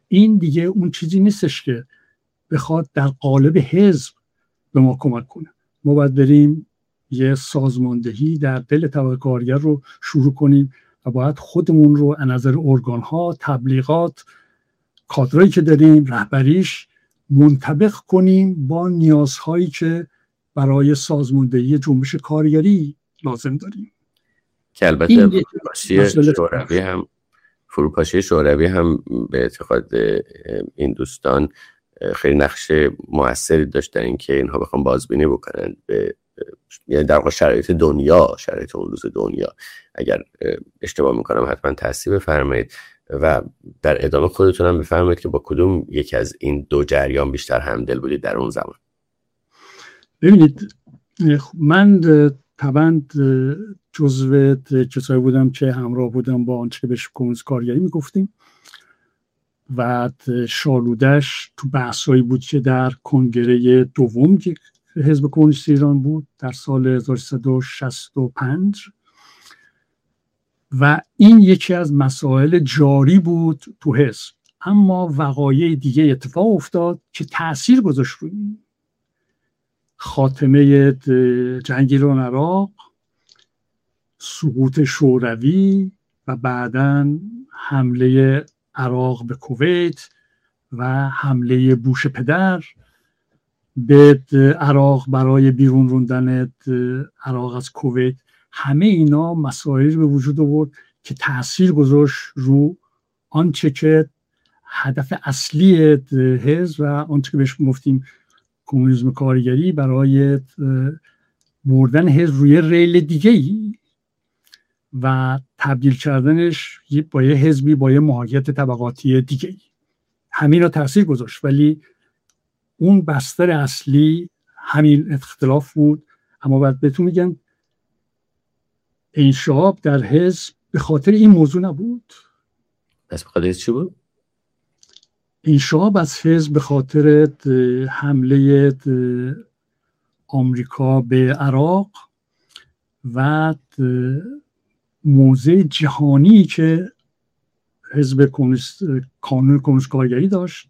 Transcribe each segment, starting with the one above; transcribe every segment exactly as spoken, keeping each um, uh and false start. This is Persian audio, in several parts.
این دیگه اون چیزی نیستش که بخواد در قالب حزب به ما کمک کنه. ما باید بریم یه سازماندهی در دل طبقه کارگر رو شروع کنیم و باید خودمون رو از نظر ارگان ها، تبلیغات، کادرایی که داریم، رهبریش منطبق کنیم با نیازهایی که برای سازماندهی جنبش کارگری لازم داریم. که البته فروپاشی شوروی هم فروپاشی شوروی هم به اعتقاد این دوستان خیلی نقش موثری داشت در این که اینها بخوام بازبینی بکنن به، یعنی در واقع شرایط دنیا، شرایط اون روز دنیا. اگر اشتباه میکنم حتما تصحیح بفرمایید و در ادامه خودتون هم بفرمایید که با کدوم یکی از این دو جریان بیشتر همدل بودید در اون زمان. ببینید من طبعا جزو کسایی بودم که همراه بودم با آنچه بهش کمونیست کارگری میگفتیم و شالودش تو بحثایی بود که در کنگره دوم که حزب کمونیست ایران بود در سال هزار و سیصد و شصت و پنج و این یکی از مسائل جاری بود تو حزب. اما وقایع دیگه اتفاق افتاد که تأثیر گذاشت روی این. خاتمه جنگ ایران عراق، سقوط شوروی و بعداً حمله عراق به کویت و حمله بوش پدر به عراق برای بیرون روندن عراق از کویت، همه اینا مسائل به وجود آورد که تأثیر گذاشت رو آنچه که هدف اصلی حزب و آنچه که بهش گفتیم کمونیسم کارگری برای بردن حزب روی ریل دیگه‌ای و تبدیل کردنش با یه حزبی با یه ماهیت طبقاتی دیگه‌ای، همین را تأثیر گذاشت. ولی اون بستر اصلی همین اختلاف بود. اما بعد بهتون میگم انشعاب در حزب به خاطر این موضوع نبود. پس به خاطر چی بود؟ انشعاب از حزب به خاطر حمله آمریکا به عراق و موضع جهانی که حزب کمونیست کانون کمونیست کارگری داشت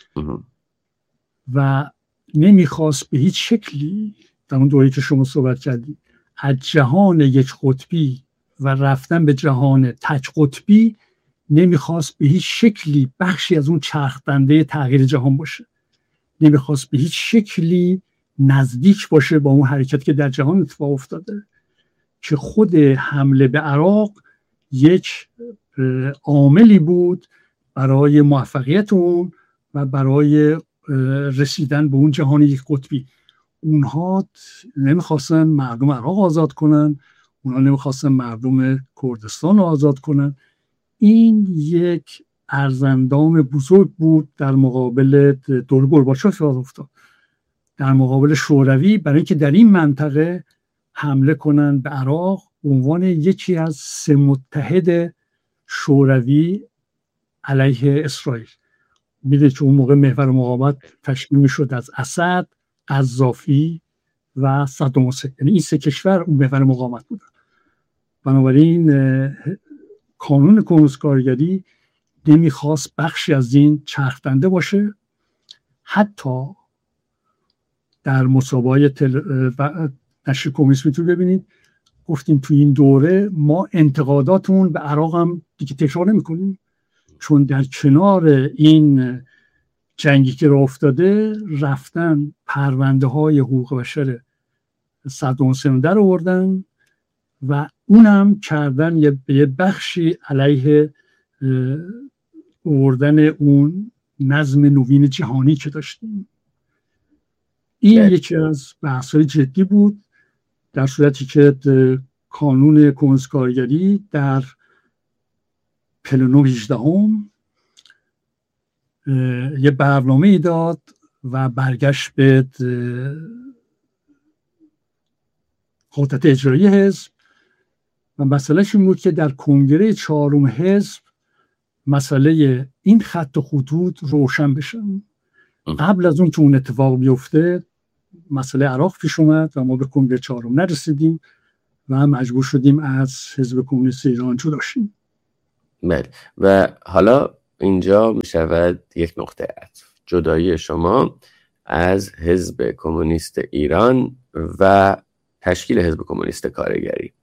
و نمیخواست به هیچ شکلی در اون دوره‌ای که شما صحبت کردید از جهان یک قطبی و رفتن به جهان تک قطبی نمیخواست به هیچ شکلی بخشی از اون چرخدنده تغییر جهان باشه، نمیخواست به هیچ شکلی نزدیک باشه با اون حرکت که در جهان اتفاق افتاده که خود حمله به عراق یک عاملی بود برای موفقیت اون و برای رسیدن به اون جهان یک قطبی. اونها نمیخواستن مردم عراق آزاد کنن، اونها نمیخواستن مردم کردستان آزاد کنن. این یک ارزندام بزرگ بود در مقابل دور گورباچوف افتاد، در مقابل شوروی، برای اینکه در این منطقه حمله کنن به عراق به عنوان یکی از سه متحد شوروی علیه اسرائیل. میدونید که اون موقع محور مقاومت تشکیل میشد از اسد، قذافی و صدام حسین، یعنی این سه کشور اون محور مقاومت بودن. بنابراین کانون کمونیست کارگری نمیخواست بخشی از این چرخدنده باشه. حتی در مسابقه تل... نشر کمونیسم تو ببینید گفتیم تو این دوره ما انتقاداتمون به عراق هم دیگه تکرار نمی کنیم، چون در کنار این جنگی که راه افتاده رفتن پرونده های حقوق بشر صدام حسین در آوردن و اونم کردن یه یه بخشی علیه آوردن اون نظم نوین جهانی که داشتیم. این یکی از بحث‌های جدی بود، در صورتی که کانون کمونیست کارگری در پلنو هجدهم یه برنامه ای داد و برگشت به قدرت اجرایی حزب و مسئلهش این بود که در کنگره چهارم حزب مسئله این خط و خطوط روشن بشن. قبل از اون که اون اتفاق بیفته مسئله عراق پیش اومد و ما به کنگره چهارم نرسیدیم و مجبور شدیم از حزب کمونیست ایران جدا شیم. بله. و حالا اینجا می شود یک نقطه عطف، جدایی شما از حزب کمونیست ایران و تشکیل حزب کمونیست کارگری.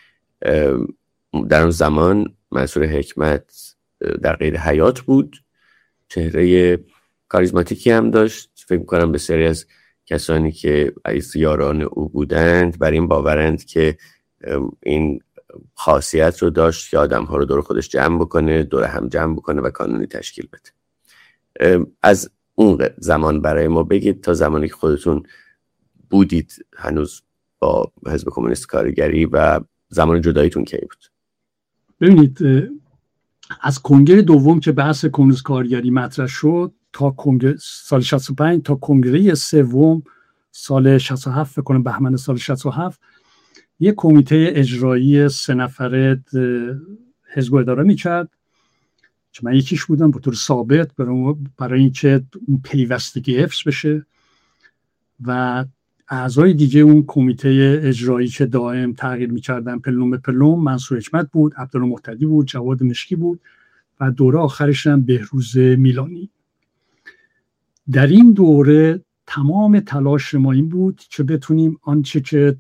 در اون زمان منصور حکمت در قید حیات بود، چهره کاریزماتیکی هم داشت. فکر می‌کنم بسیاری از کسانی که از یاران او بودند بر این باورند که این خاصیت رو داشت که آدم‌ها رو دور خودش جمع بکنه، دور هم جمع بکنه و کانونی تشکیل بده. از اون زمان برای ما بگید تا زمانی که خودتون بودید هنوز با حزب کمونیست کارگری و زمان جداییتون کی بود؟ ببینید، از کنگره دوم که بحث کمونیست کارگری مطرح شد تا کنگره سال شصت و پنج تا کنگره سوم سال شصت و هفت، فکر کنم بهمن سال شصت و هفت، یک کمیته اجرایی سه نفره حزب اداره میکرد که من یکیش بودم به طور ثابت، برای اینکه اون پیوستگی حفظ بشه و اعضای دیگه اون کمیته اجرایی که دائم تغییر میکردن پلوم به پلوم، منصور حکمت بود، عبدالله محتدی بود، جواد مشکی بود و دوره آخرش هم بهروز میلانی. در این دوره تمام تلاش ما این بود که بتونیم آنچه که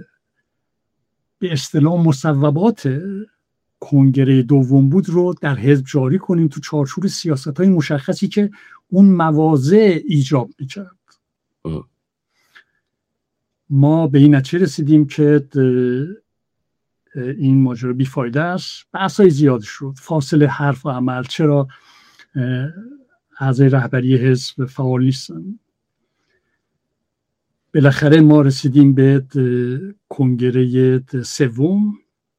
به اصطلاح مصوبات کنگره دوم بود رو در حزب جاری کنیم تو چارچوب سیاست‌های مشخصی که اون مواضع ایجاب می‌کرد. ما به این نتیجه رسیدیم که این ماجرا بیفایده است. بحث‌های زیاد شد، فاصله حرف و عمل، چرا اعضای رهبری حزب فعال نیستن. بالاخره ما رسیدیم به کنگره سوم.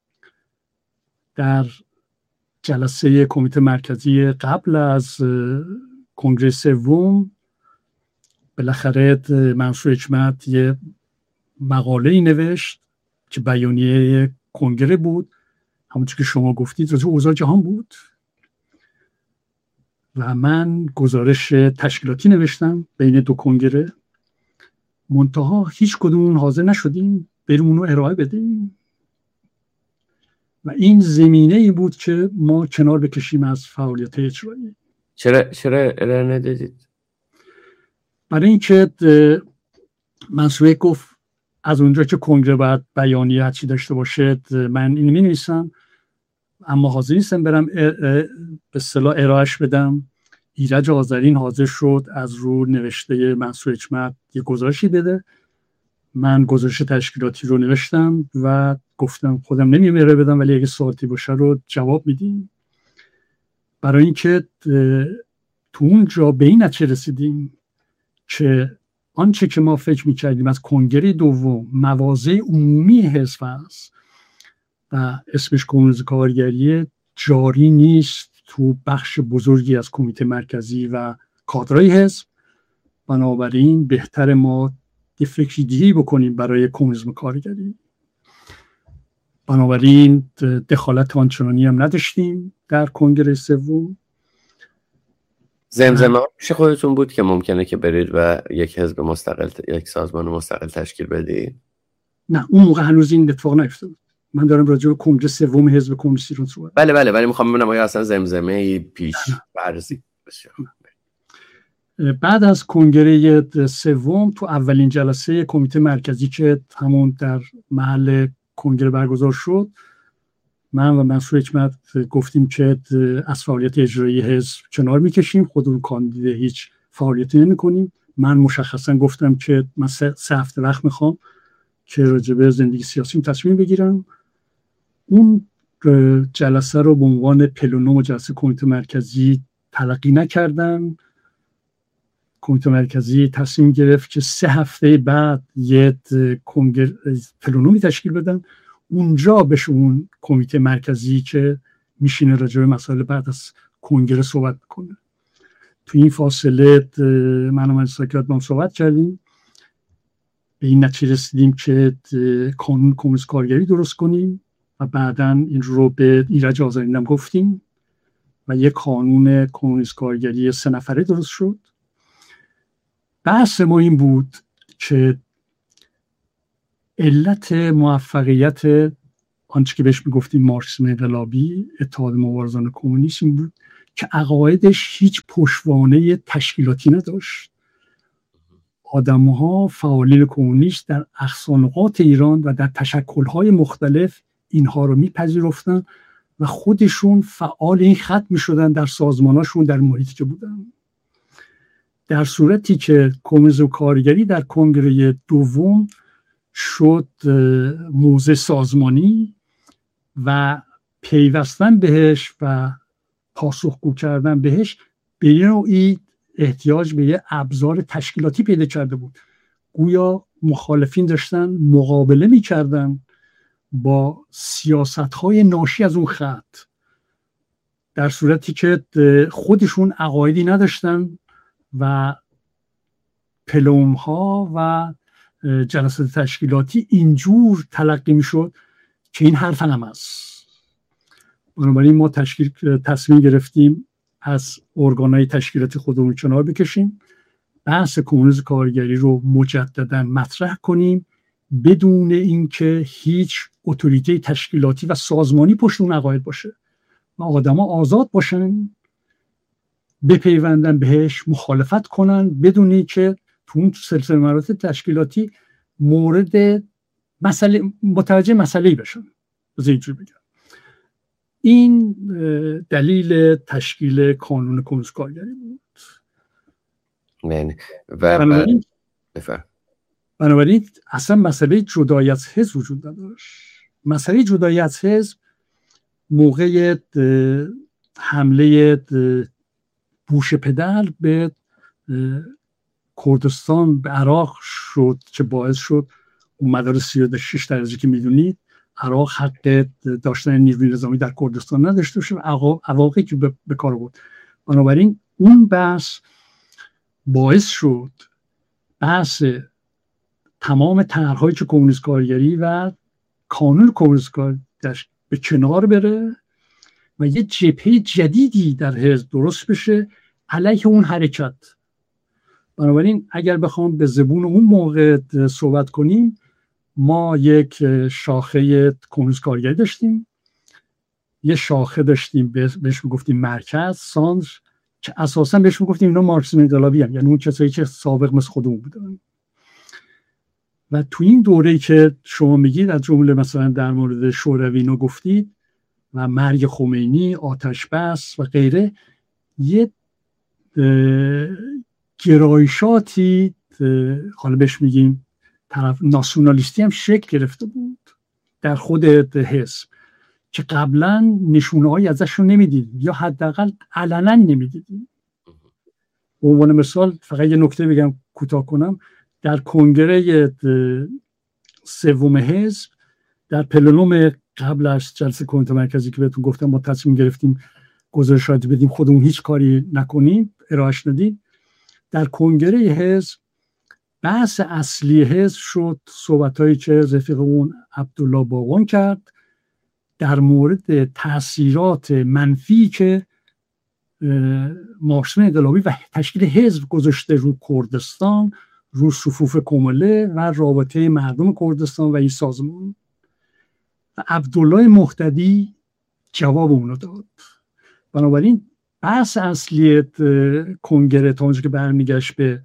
در جلسه کمیته مرکزی قبل از کنگره سوم بالاخره منصور حکمت یه مقاله‌ای نوشت که بیانیه کنگره بود، همونطور که شما گفتید راجع به اوضاع جهان بود، و من گزارش تشکیلاتی نوشتم بین دو کنگره. منتها هیچ کدوم حاضر نشدیم بریم اونو ارائه بدیم و این زمینه ای بود که ما کنار بکشیم از فعالیت اجرایی. چرا چرا ارائه ندادید؟ برای اینکه منصور گفت از اونجا که کنگره باید بیانیه چی داشته باشه من این می نویسم، اما حاضر نیستم برم به اصطلاح ارائهش بدم. ایرج آذرین حاضر شد از رو نوشته منصور حکمت یه گزارشی بده. من گزارش تشکیلاتی رو نوشتم و گفتم خودم نمیم ارائه بدم ولی اگه سوالی باشه رو جواب میدیم، برای اینکه تو اونجا به این نتیجه رسیدیم که آنچه که ما فکر میکردیم از کنگره دوم مواضع عمومی حزب است و اسمش کمونیسم کارگری جاری نیست تو بخش بزرگی از کمیته مرکزی و کادرهای حزب. بنابراین بهتر ما یه فکری دیگه بکنیم برای کمونیسم کارگری. بنابراین دخالت آنچنانی هم نداشتیم در کنگره سوم. زمزمه پیش خودتون بود که ممکنه که برید و یک حزب مستقل، یک سازمان مستقل تشکیل بدید؟ نه، اون موقع هنوز این اتفاق نیفتاد. من دارم راجع به کنگره سوم حزب کمونیست ایران صحبت. بله بله ولی میخوام ببینم آیا اصلا زمزمه پیش ورزی بسیار. بعد از کنگره سوم تو اولین جلسه کمیته مرکزی که همون در محل کنگره برگزار شد، من و منصور حکمت گفتیم که از فعالیت اجرایی حزب کنار میکشیم، خودمون کاندید هیچ فعالیتی نمیکنیم. من مشخصا گفتم که من سه هفته وقت میخوام که راجع به زندگی سیاسیم تصمیم بگیرم. اون جلسه رو به عنوان پلنوم جلسه کمیته مرکزی تلقی نکردن. کمیته مرکزی تصمیم گرفت که سه هفته بعد یه کنگره پلنومی تشکیل بدن، اونجا بشه اون کمیته مرکزی که میشینه راجع به مسائل بعد از کنگره صحبت کنه. تو این فاصله من و مجلس با هم صحبت کردیم، به این نتیجه رسیدیم که کانون کمونیست کارگری درست کنیم و بعداً این رو به ایرج آذرین هم گفتیم و یک کانون کمونیست کارگری سه نفره درست شد. بحث ما این بود که علت موفقیت آنچه که بهش میگفتیم مارکسیسم انقلابی، اتحاد مبارزان کمونیست، این بود که عقایدش هیچ پشتوانه تشکیلاتی نداشت. آدم‌ها فعالین کمونیست در اقصانقاط ایران و در تشکل‌های مختلف اینها رو میپذیرفتن و خودشون فعال این خط میشدن در سازماناشون در محیطی که بودن. در صورتی که کمونیسم و کارگری در کنگره دوم شد موضع سازمانی و پیوستن بهش و پاسخگو کردن بهش به نوعی احتیاج به یه ابزار تشکیلاتی پیدا کرده بود. گویا مخالفین داشتن مقابله میکردن با سیاست‌های ناشی از اون خط، در صورتی که خودشون عقایدی نداشتن و پلوم‌ها و جلسات تشکیلاتی اینجور تلقی میشد که این حرف هم هست. بنابراین ما تشکیل تصمیم گرفتیم از ارگان‌های تشکیلاتی خودمون کنار بکشیم، بحث کمونیسم کارگری رو مجددا مطرح کنیم بدون اینکه هیچ اتوریته تشکیلاتی و سازمانی پشت اون عقاید باشه و آدما آزاد باشن بپیوندن بهش، مخالفت کنن بدون اینکه تو اون سلسله مراتب تشکیلاتی مورد مسئله متوجه مسئله‌ای بشن. از اینجوری بگم این دلیل تشکیل کانون کمونیسم کارگری بود. من و بنابراین, بفرم. بنابراین اصلا مسئله جدایی از حزب وجود نداشت. مسئله جدایی از حزب موقع حمله بوش پدر به کردستان به عراق شد که باعث شد اون مدار سی و شش درجه که میدونید عراق حق داشتن نیروی نظامی در کردستان نداشته باشه و عواقبی که به کار بود. بنابراین اون بحث باعث شد بحث تمام طرح‌هایی که کمونیسم کارگری و کانون کمونیسم کارگری به کنار بره و یه جبهه جدیدی در حزب درست بشه علیه اون حرکت. بنابراین اگر بخوام به زبون اون موقع صحبت کنیم، ما یک شاخه کمونیسم کارگری داشتیم، یه شاخه داشتیم بهش میگفتیم مرکز سانتر که اساسا بهش میگفتیم اینا مارکسیسم انقلابی هم، یعنی اون کسایی که سابق مثل خودمون بودن. و تو این دوره‌ای که شما میگید از جمله مثلا در مورد شوروی اینا گفتید و مرگ خمینی، آتش بس و غیره، یه گرایشاتی حالا بهش میگیم طرف ناسیونالیستی هم شکل گرفته بود در خود حزب که قبلا نشونه‌هایی ازش رو نمیدیدیم یا حداقل علنا نمیدیدیم. به عنوان مثال فقط یه نکته بگم کوتاه کنم، در کنگره سوم حزب در پلنوم قبل از جلسه کمیته مرکزی که بهتون گفتم ما تصمیم گرفتیم گزارشاتی بدیم خودمون هیچ کاری نکنیم، ارائهش ندیم. در کنگره حزب بحث اصلی حزب شد صحبتایی که رفیق اون عبدالله باقون کرد در مورد تأثیرات منفی که مارکسیسم انقلابی و تشکیل حزب گذاشته رو کردستان، رو صفوف کمله و رابطه مردم کردستان و این سازمان. و عبدالله مهتدی جواب اونو داد. بنابراین بحث اصلی کنگره تا اونجا که برمیگشت به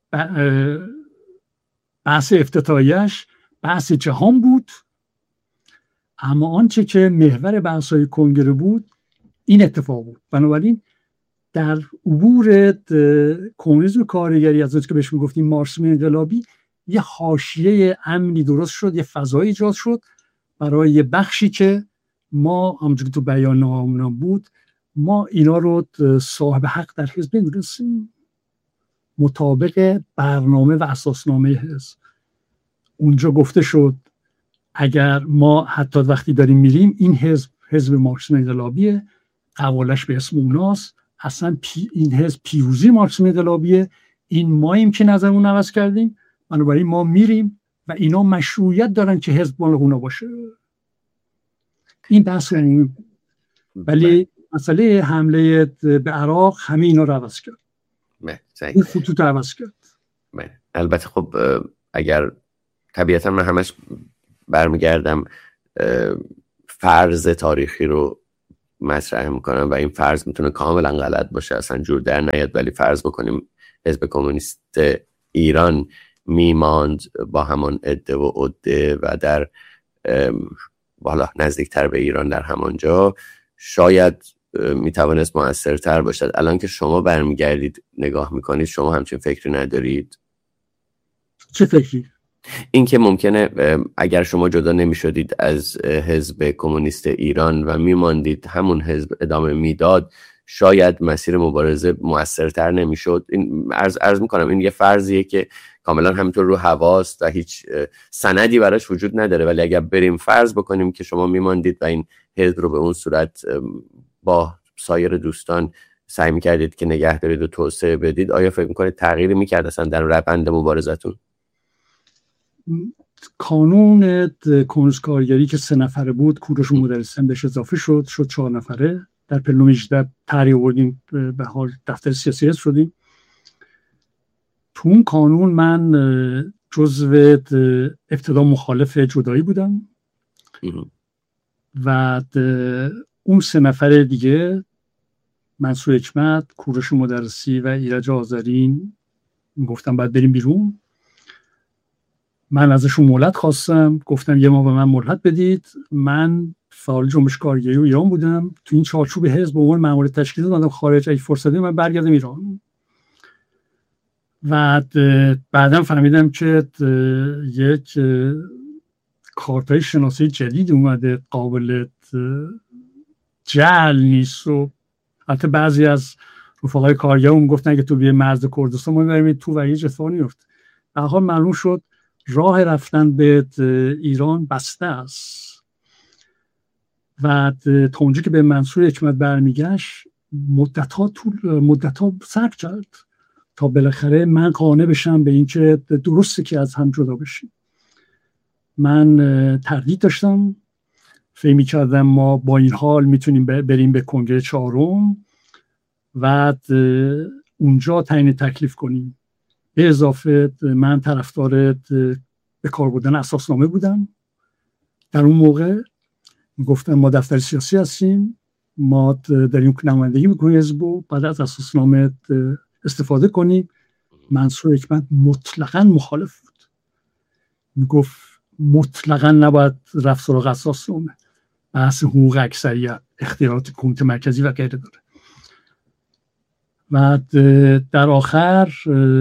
بحث افتتاحیش بحث جهان بود، اما آنچه که محور بحث‌های کنگره بود این اتفاق بود. بنابراین در عبور کمونیسم کارگری از اونجا که بهش میگفتیم مارکسیسم انقلابی یه حاشیه امنی درست شد، یه فضای ایجاد شد برای یه بخشی که ما همونجوری که تو بیاننامه‌مون بود ما اینا رو صاحب حق در حزب می‌دونستیم مطابق برنامه و اساسنامه حزب. اونجا گفته شد اگر ما حتی وقتی داریم میریم این حزب حزب مارکسیسم انقلابیه، قوالش به اسم اوناست، اصلا پی این حزب پیروزی مارکسیسم انقلابیه، این ماییم که نظرمون عوض کردیم، بنابراین ما میریم و اینا مشروعیت دارن که حزب مال اونا باشه. این بحث یعنی ولی مسئله حمله به عراق همه اینا رو عوض کرد. این خطوط رو عوض کرد. البته خب اگر طبیعتا من همش برمیگردم فرض تاریخی رو مطرح میکنن و این فرض میتونه کاملا غلط باشه، اصلا جور در نیاد، ولی فرض بکنیم حزب کمونیست ایران میماند با همان عده و عده و در بالا نزدیکتر به ایران در همانجا، شاید میتوانست موثرتر باشد. الان که شما برمیگردید نگاه میکنید، شما همچین فکری ندارید؟ چه فکری؟ این که ممکنه اگر شما جدا نمیشدید از حزب کمونیست ایران و میماندید همون حزب ادامه میداد، شاید مسیر مبارزه موثرتر نمیشد. این عرض عرض میکنم این یه فرضیه که کاملا همینطور رو هواست و هیچ سندی براش وجود نداره، ولی اگر بریم فرض بکنیم که شما میماندید و این حزب رو به اون صورت با سایر دوستان سعی میکردید که نگه دارید و توسعه بدید، آیا فکر میکنید تغییری میکرد اصلا در روند مبارزتون؟ کانون کمونیست کارگری که سه نفره بود، کوروش مدرسان بهش اضافه شد شد چهار نفره. در پلو هجده تحریک آوردیم، به حال دفتر سیاسی حزب شدیم. تو اون کانون من جزو ابتدا مخالف جدایی بودم و اون سه نفر دیگه، منصور حکمت، کوروش مدرسی و ایرج آذرین، گفتم باید بریم بیرون. من ازشون مهلت خواستم، گفتم یه ماه به من مهلت بدید. من فعال جنبش کارگری و ایران بودم، تو این چارچوب حزب به عنوان مأمور تشکیلات اومدم خارج، اگه فرصت من برگردم ایران. و بعدم فهمیدم که یک کارتای شناسی جدید اومده، قابل جعل نیست. و حتی بعضی از رفقای کارگرم گفتن اگه تو بیای مرز کردستان ما میبریم تو و هیچ اتفاقی نیفته. در حال معلوم شد راه رفتن به ایران بسته است و تا اونجا که به منصور حکمت برمیگشت مدت‌ها طول مدت‌ها سر کرد تا بالاخره من قانع بشم به اینکه درسته که از هم جدا بشیم. من تردید داشتم، فکر می‌کردم ما با این حال میتونیم بریم به کنگره چهارم و اونجا تعیین تکلیف کنیم. به اضافه من طرفدار به کار بردن اساسنامه بودم. در اون موقع گفتم ما دفتر سیاسی هستیم، ما داریم نمایندگی میکنیم حزب و بعد از اساسنامه استفاده کنیم. منصور حکمت مطلقاً مخالف بود، میگفت مطلقاً نباید رفت سراغ اساسنامه، بحث حقوق اکثریت، اختیارات کمیته مرکزی و غیره داره. و در آخر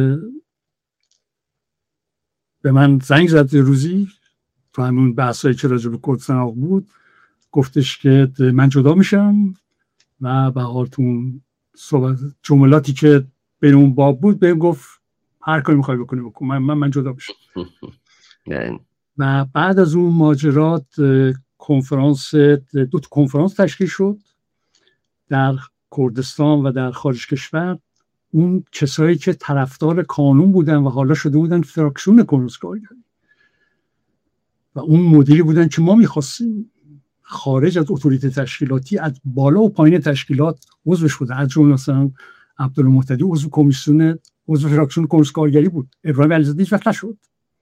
به من زنگ زد روزی تو همون بحثایی که راجع به کردستان بود، گفتش که من جدا میشم و به حالتون صحبت جملاتی که بین اون باب بود بهم گفت هر کاری میخوای بکنی بکن، من من, من جدا میشم. و بعد از اون ماجرات کنفرانس دو تا کنفرانس تشکیل شد در کردستان و در خارج کشور. اون کسایی که طرفدار قانون بودن و حالا شده بودن فراکسیون کمونیست کارگری و اون مدیری بودن که ما میخواستیم خارج از اتوریته تشکیلاتی از بالا و پایین تشکیلات عضوش بودن. از جمله مثلا عبدالمهدی عضو کمیسیون عضو فراکسیون کمونیست کارگری بود، ابراهیم علیزاده هیچ وقت نشد.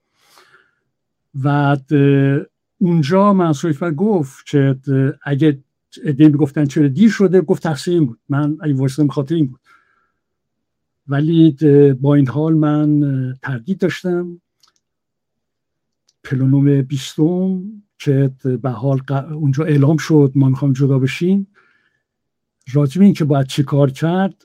و اونجا منصور حکمت گفت که اگه ایده میگفتن چرا دیر شده، گفت تقصیر این بود، من اگه واسه خاطر این بود. ولی با این حال من تردید داشتم. پلنوم بیستم که به حال اونجا اعلام شد ما میخوایم جدا بشیم، راجع به این که باید چی کار کرد،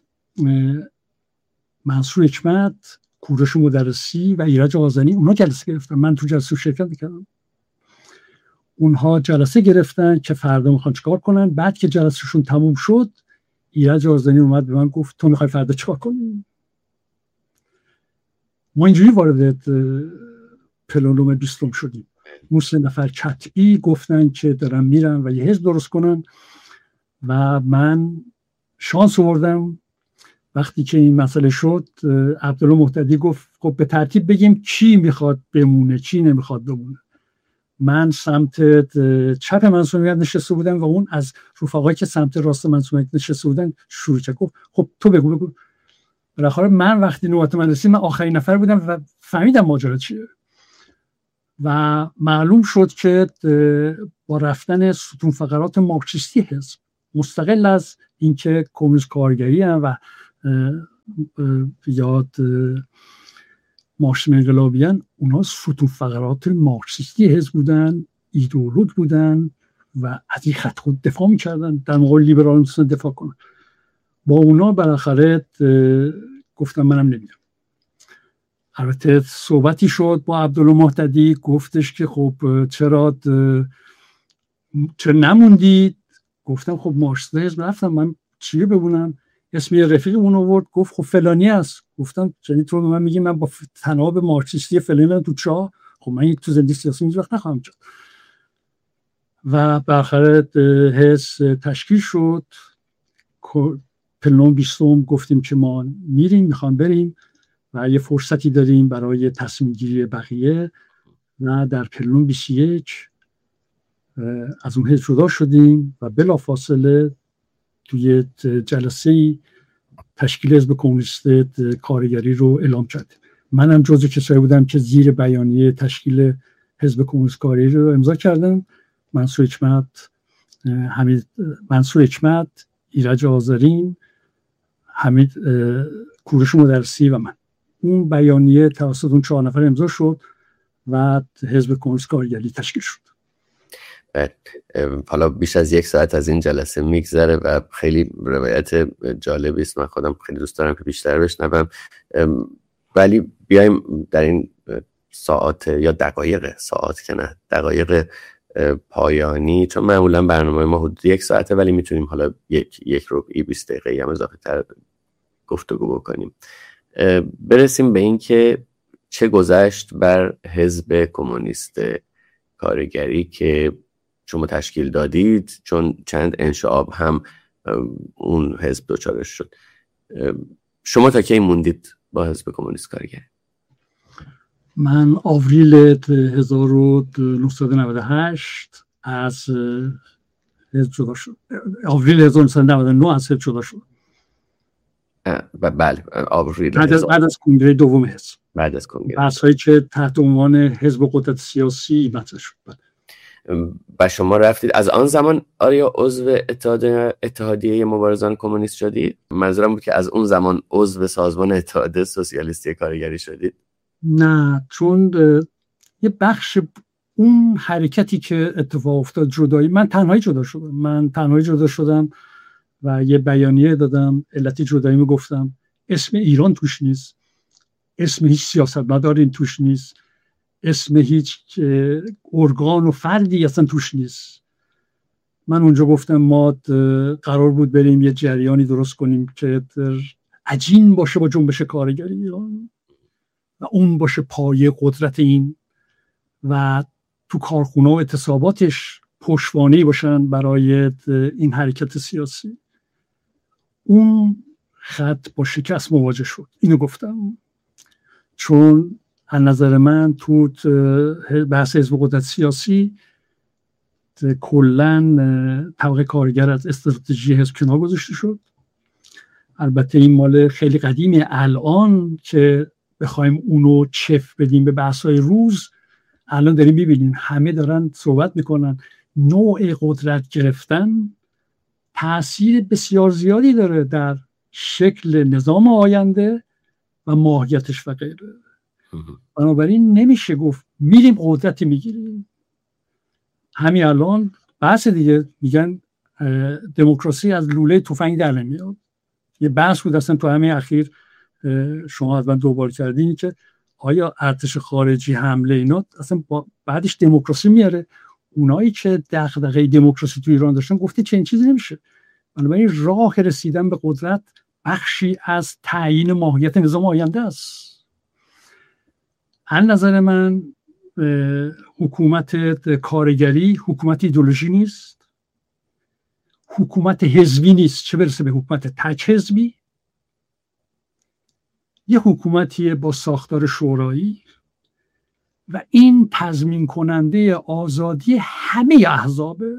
منصور حکمت، کوروش مدرسی و ایرج آذرین اونا جلسه گرفتن. من تو جلسه شرکت میکردم. اونها جلسه گرفتن که فردا میخوان چیکار کنن. بعد که جلسهشون تموم شد، ایرج آذرین اومد به من گفت تو میخوای فردا چیکار کنی؟ ما اینجوری وارد پلنوم بیستم شدیم. اون سه نفر کتبی گفتن که دارن میرن و یه حزب درست کنن و من شانس آوردم. وقتی که این مسئله شد، عبدالمهدی گفت خب به ترتیب بگیم کی میخواد بمونه چی نمیخواد بمونه. من سمت چپ منصور حکمت نشسته بودم و اون از رفقایی که سمت راست منصور حکمت نشسته بودن شروع کرد گفت خب تو بگو بگو. بالاخره من وقتی نوبت من رسید، من آخرین نفر بودم و فهمیدم ماجرا چیه و معلوم شد که با رفتن ستون فقرات مارکسیستی حزب، مستقل از اینکه کمونیست کارگری هم و یاد مارکسیسم انقلابیان، اونها ستون فقرات مارکسیستی حزب بودن، ایدئولوژ بودن و از این خط خود دفاع میکردن، در مقابل لیبرال میتونن دفاع کنن. با اونا بالاخره گفتم منم نمیدونم. البته صحبتی شد با عبدالله مهتدی، گفتش که خب چرا چرا نموندید؟ گفتم خب مارکسیست حزب رفتم، من چیه بمونم؟ اسم یه رفیقمون آورد، گفت خب فلانی است. گفتم یعنی تو به من میگی من با تناب مارکسیستی فلانی تو چاه؟ خب من تو زندگی سیاسی هیچ وقت نخواهم شد. و بالاخره حزب تشکیل شد. پلن بیستم گفتیم که ما میریم، میخوام بریم و یه فرصتی داریم برای تصمیم گیری بقیه، و در پلن بیست و یک از اون حزب جدا شدیم و بلافاصله توی جلسه تشکیل حزب کمونیست کارگری رو اعلام کرد. منم جزو کسایی بودم که زیر بیانیه تشکیل حزب کمونیست کارگری رو امضا کردم. منصور حکمت، حمید منصور حکمت، ایرج آذرین، حمید کوروش مدرسی و من. اون بیانیه توسط اون چهار نفر امضا شد و حزب کمونیست کارگری تشکیل شد. حالا بیش از یک ساعت از این جلسه میگذره و خیلی روایت جالبی است. من خودم خیلی دوست دارم که بیشتر بشنوم، ولی بیایم در این ساعات یا دقایق ساعت که نه دقایق پایانی، چون معمولا برنامه ما حدود یک ساعته ولی میتونیم حالا یک یک ربعی بیست دقیقه هم اضافه تر گفتگو بکنیم، برسیم به این که چه گذشت بر حزب کمونیست کارگری که شما تشکیل دادید، چون چند انشعاب هم اون حزب دچارش شد. شما تا کی موندید با حزب کمونیست کارگری؟ من آوریل هزار و نهصد و نود و هشت از حزب جدا شد. آوریل هزار و نهصد و نود و نه از حزب جدا شد. بله، آوریل بعد از بعد از کنگره دوم حزب. بعد از کنگره. بحثایی که تحت عنوان حزب قدرت سیاسی مطرح شد. و شما رفتید از آن زمان آیا عضو اتحادیه مبارزان کمونیست شدید؟ منظورم بود که از اون زمان عضو سازمان اتحاد سوسیالیستی کارگری شدید؟ نه، چون یه بخش اون حرکتی که اتفاق افتاد جدایی، من تنهایی جدا شدم. من تنهایی جدا شدم و یه بیانیه دادم، علت جدایی می گفتم، اسم ایران توش نیست، اسم هیچ سیاستمداری توش نیست، اسم هیچ ارگان و فردی اصلا توش نیست. من اونجا گفتم ما قرار بود بریم یه جریانی درست کنیم که عجین باشه با جنبش کارگری ایران و اون باشه پایه قدرت این و تو کارخونه و اعتصاباتش پشتوانه‌ای باشن برای این حرکت سیاسی. اون خط با شکست مواجه شد. اینو گفتم چون از نظر من تو بحث حزب قدرت سیاسی کلن طبقه کارگر از استراتژی حزب کنار گذاشته شد. البته این مال خیلی قدیمه. الان که بخوایم اونو چف بدیم به بحث‌های روز، الان داریم می‌بینیم همه دارن صحبت میکنن نوع قدرت گرفتن تأثیر بسیار زیادی داره در شکل نظام آینده و ماهیتش و غیره. بنابراین نمیشه گفت میریم قدرت میگیریم. همین الان بحث دیگه میگن دموکراسی از لوله تفنگ در نمیاد. یه بحث بود اصلا تو همین اخیر شما حتما دوباره کردین که آیا ارتش خارجی حمله اینا اصلا بعدش دموکراسی میاره؟ اونایی که دغدغه دموکراسی تو ایران داشتن گفته چنین چیزی نمیشه. بنابراین راه رسیدن به قدرت بخشی از تعیین ماهیت نظام آینده است. از نظر من حکومت کارگری حکومت ایدئولوژی نیست، حکومت حزبی نیست، چه برسه به حکومت تک حزبی. یه حکومتی با ساختار شورایی و این تضمین کننده آزادی همه احزابه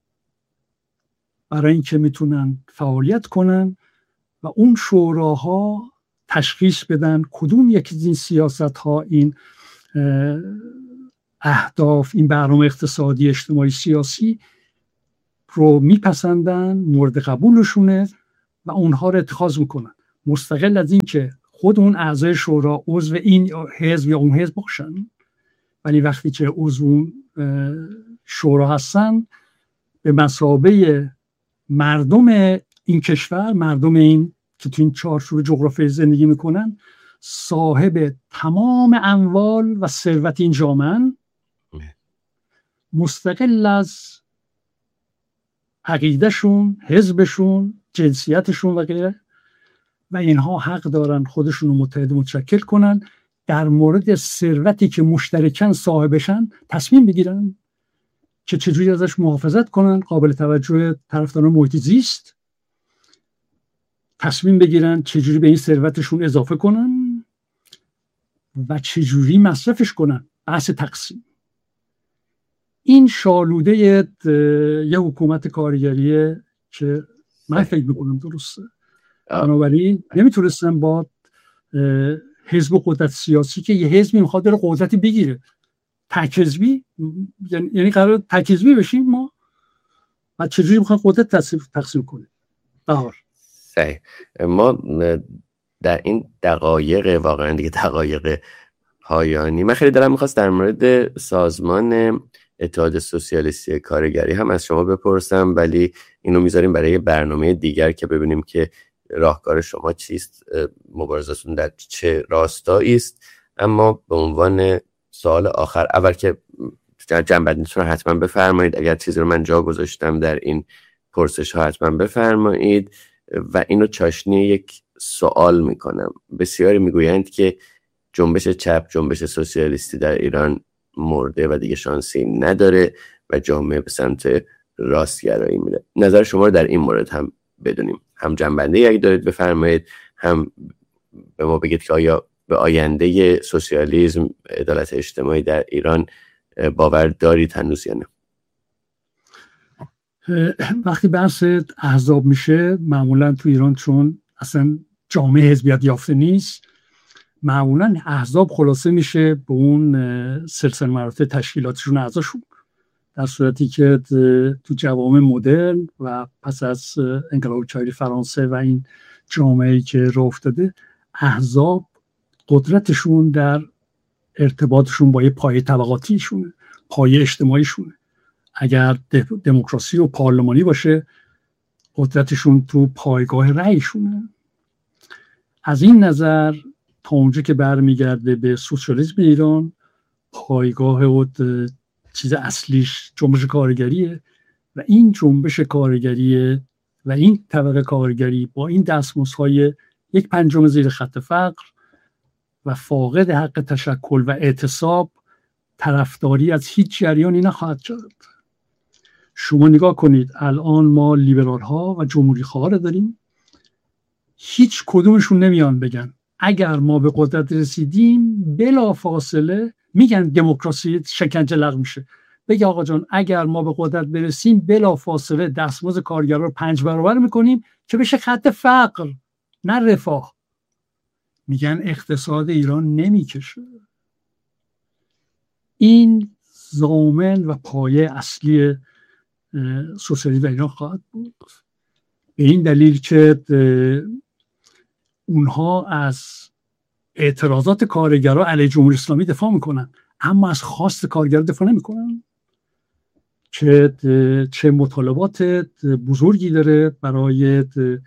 برای اینکه میتونن فعالیت کنن و اون شوراها تشخیص بدن کدوم یکی از این سیاست ها، این اهداف، این برنامه اقتصادی اجتماعی سیاسی رو میپسندن، مورد قبولشونه و اونها رو اتخاذ میکنن، مستقل از این که خود اون اعضای شورا عضو این حزب یا اون حزب باشن. ولی وقتی که عضو اون شورا هستن، به مثابه مردم این کشور، مردم این که تو این چارچوب جغرافیایی زندگی میکنن، صاحب تمام اموال و ثروت این جامعه، مستقل از عقیدهشون، حزبشون، جنسیتشون و غیره، و اینها حق دارن خودشون رو متحد متشکل کنن، در مورد ثروتی که مشترکاً صاحبشن تصمیم بگیرن که چجوری ازش محافظت کنن. قابل توجه طرفداران محیط زیست، تصمیم بگیرن چجوری به این ثروتشون اضافه کنن و چجوری مصرفش کنن. بحث تقسیم، این شالوده یه حکومت کارگریه که من فکر میکنم درسته. بنابراین نمیتونستن با حزب قدرت سیاسی که یه حزبی میخواد داره قدرتی بگیره، تک حزبی، یعنی قرار تک حزبی بشیم ما و چجوری میخواد قدرت تقسیم کنه. بهار صحیح. ما در این دقایق، واقعا دیگه دقایق پایانی، من خیلی دلم میخواست در مورد سازمان اتحاد سوسیالیستی کارگری هم از شما بپرسم، ولی اینو میذاریم برای برنامه دیگر که ببینیم که راهکار شما چیست، مبارزتون در چه راستایی است. اما به عنوان سوال آخر، اول که جنبندیتون رو حتما بفرمایید، اگر چیزی رو من جا گذاشتم در این پرسش ها حتما بفرمایید، و اینو چاشنی یک سوال میکنم. بسیاری میگویند که جنبش چپ، جنبش سوسیالیستی در ایران مرده و دیگه شانسی نداره و جامعه به سمت راستگرایی میره. نظر شما رو در این مورد هم بدونیم، هم جنبندی اگه دارید بفرمایید، هم به ما بگید که آیا به آینده سوسیالیسم، عدالت اجتماعی در ایران باور دارید هنوز یا نه؟ وقتی بحث احزاب میشه، معمولا تو ایران چون اصلا جامعه حزبیت یافته نیست، معمولا احزاب خلاصه میشه به اون سلسله مراتب تشکیلاتشون، اعضاشون. در صورتی که تو جوامع مدرن و پس از انقلاب چایری فرانسه و این جامعه‌ای که راه افتاده، احزاب قدرتشون در ارتباطشون با یه پایه طبقاتیشونه، پایه اجتماعیشونه. اگر دموکراسی و پارلمانی باشه، قدرتشون تو پایگاه رأیشونه. از این نظر تا اونجا که برمیگرده به سوسیالیسم ایران، پایگاه و چیز اصلیش جنبش کارگریه و این جنبش کارگریه و این طبقه کارگری با این دستمزدهای یک پنجم زیر خط فقر و فاقد حق تشکل و اعتصاب، طرفداری از هیچ جریانی نخواهد شد. شما نگاه کنید، الان ما لیبرال ها و جمهوری خواه رو داریم، هیچ کدومشون نمیان بگن اگر ما به قدرت رسیدیم بلا فاصله، میگن دموکراسی شکنجه لغو میشه، بگه آقا جان اگر ما به قدرت برسیم بلا فاصله دستمزد کارگرها رو پنج برابر میکنیم که بشه خط فقر نه رفاه. میگن اقتصاد ایران نمیکشه. این ضامن و پایه اصلی سوسیالیسم در ایران خواهد بود، به این دلیل که اونها از اعتراضات کارگرها علیه جمهوری اسلامی دفاع میکنن، اما از خواست کارگر دفاع نمیکنن که چه مطالبات بزرگی داره برای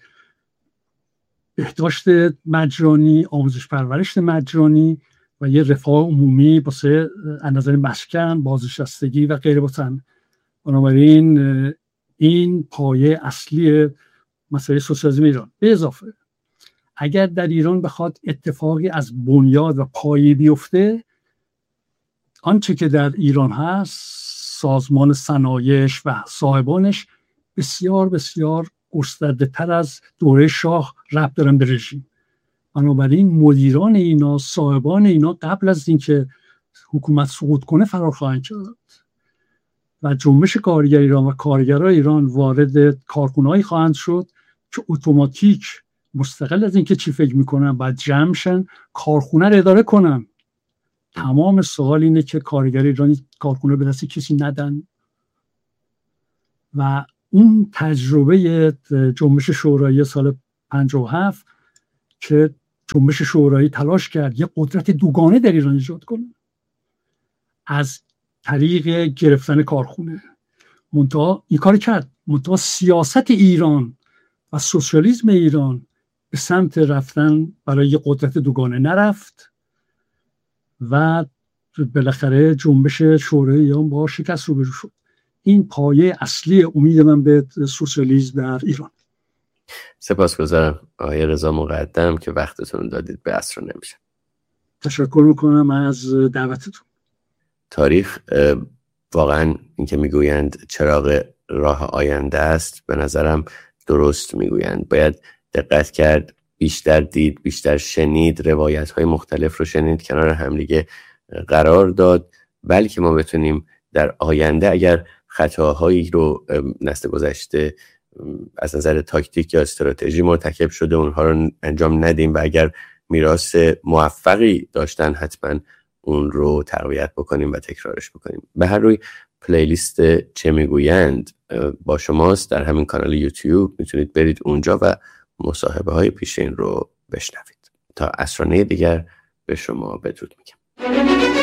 بهداشت مجانی، آموزش پرورش مجانی و یه رفاه عمومی واسه از نظر مسکن، بازنشستگی و غیره واسه. بنابراین این پایه اصلی مسئله سوسیالیسم ایران. به اضافه اگر در ایران بخواد اتفاقی از بنیاد و پایه بیفته، آنچه که در ایران هست، سازمان صنایعش و صاحبانش بسیار بسیار گسترده تر از دوره شاه ربط دارن به رژیم. بنابراین مدیران اینا، صاحبان اینا قبل از اینکه حکومت سقوط کنه فرار خواهند شد و جنبش کارگر ایران و کارگرای ایران وارد کارخونه‌ای خواهند شد که اتوماتیک مستقل از اینکه چی فکر میکنن باید جمع شن، کارخونه رو اداره کنن. تمام سوال اینه که کارگر ایرانی کارخونه به دست کسی ندن و اون تجربه جنبش شورایی سال پنجاه و هفت که جنبش شورایی تلاش کرد یه قدرت دوگانه در ایران ایجاد کنه از طریق گرفتن کارخونه، منتها این کار کرد، منتها سیاست ایران و سوسیالیسم ایران به سمت رفتن برای یه قدرت دوگانه نرفت و بالاخره جنبش شورایی ایران با شکست روبرو شد. این پایه اصلی امید من به سوسیالیسم در ایران. سپاسگزارم آقای رضا مقدم که وقتتون دادید به عصر نمیشه. تشکر میکنم از دعوتتون. تاریخ واقعا این که میگویند چراغ راه آینده است، به نظرم درست میگویند. باید دقت کرد، بیشتر دید، بیشتر شنید، روایت های مختلف رو شنید، کنار همدیگه قرار داد، بلکه ما بتونیم در آینده اگر خطاهایی رو نسل گذشته از نظر تاکتیک یا استراتژی مرتکب شده اونها رو انجام ندیم و اگر میراث موفقی داشتن حتما اون رو تقویت بکنیم و تکرارش بکنیم. به هر روی پلیلیست چه میگویند با شماست در همین کانال یوتیوب، میتونید برید اونجا و مصاحبه های پیشین رو بشنوید. تا عصرانه دیگر به شما بدرود میگم.